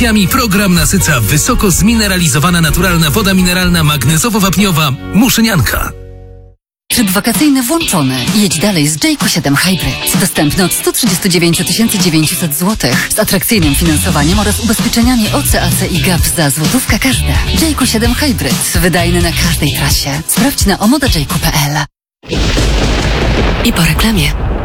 Program nasyca wysoko zmineralizowana naturalna woda mineralna magnezowo-wapniowa Muszynianka. Tryb wakacyjny włączony. Jedź dalej z Jayco 7 Hybrid. Dostępny od 139 900 zł z atrakcyjnym finansowaniem oraz ubezpieczeniami OC, AC i GAP za złotówkę każde. Jayco 7 Hybrid. Wydajny na każdej trasie. Sprawdź na omodajayco.pl. I po reklamie.